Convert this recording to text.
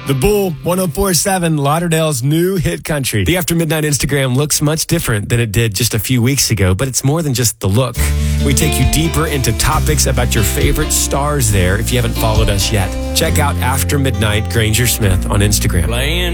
The Bull, 104.7, Lauderdale's new hit country. The After Midnight Instagram looks much different than it did just a few weeks ago, but it's more than just the look. We take you deeper into topics about your favorite stars there if you haven't followed us yet. Check out After Midnight Granger Smith on Instagram. Playing